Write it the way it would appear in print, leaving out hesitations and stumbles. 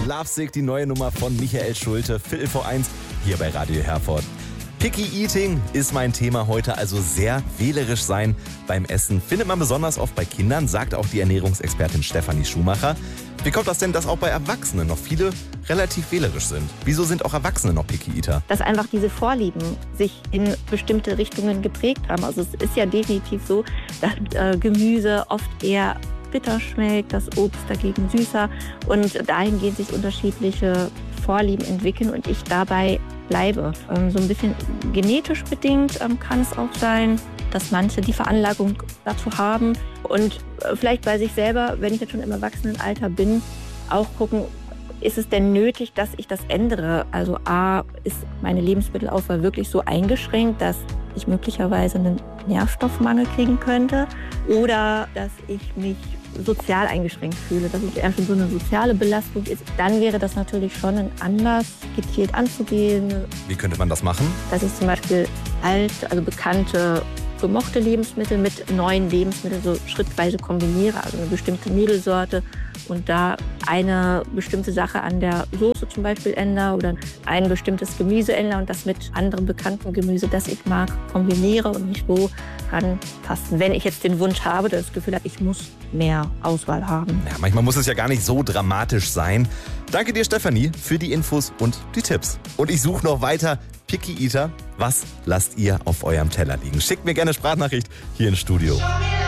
Lovesick, die neue Nummer von Michael Schulte, Viertel vor 1, hier bei Radio Herford. Picky Eating ist mein Thema heute, also sehr wählerisch sein beim Essen. Findet man besonders oft bei Kindern, sagt auch die Ernährungsexpertin Stefanie Schumacher. Wie kommt das denn, dass auch bei Erwachsenen noch viele relativ wählerisch sind? Wieso sind auch Erwachsene noch Picky Eater? Dass einfach diese Vorlieben sich in bestimmte Richtungen geprägt haben. Also es ist ja definitiv so, dass Gemüse oft eher bitter schmeckt, das Obst dagegen süßer und dahingehend sich unterschiedliche Vorlieben entwickeln und ich dabei bleibe. So ein bisschen genetisch bedingt kann es auch sein, dass manche die Veranlagung dazu haben und vielleicht bei sich selber, wenn ich jetzt schon im Erwachsenenalter bin, auch gucken, ist es denn nötig, dass ich das ändere? Also A, ist meine Lebensmittelauswahl wirklich so eingeschränkt, dass ich möglicherweise einen Nährstoffmangel kriegen könnte oder dass ich mich sozial eingeschränkt fühle, dass es eher schon so eine soziale Belastung ist, dann wäre das natürlich schon ein Anlass, gezielt anzugehen. Wie könnte man das machen? Dass ich zum Beispiel bekannte, gemochte Lebensmittel mit neuen Lebensmitteln so schrittweise kombiniere, also eine bestimmte Nudelsorte und da eine bestimmte Sache an der Soße zum Beispiel ändere oder ein bestimmtes Gemüse ändere und das mit anderem bekannten Gemüse, das ich mag, kombiniere und mich so rantasten. Wenn ich jetzt den Wunsch habe, das Gefühl habe, ich muss mehr Auswahl haben. Ja, manchmal muss es ja gar nicht so dramatisch sein. Danke dir, Stefanie, für die Infos und die Tipps. Und ich suche noch weiter Picky Eater. Was lasst ihr auf eurem Teller liegen? Schickt mir gerne Sprachnachricht hier ins Studio.